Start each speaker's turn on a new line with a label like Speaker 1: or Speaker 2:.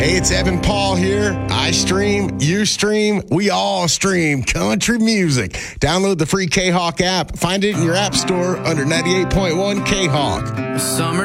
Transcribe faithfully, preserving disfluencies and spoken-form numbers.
Speaker 1: Hey, it's Evan Paul here. I stream, you stream, we all stream country music. Download the free K-Hawk app. Find it in your app store under ninety-eight point one K-Hawk.
Speaker 2: Summer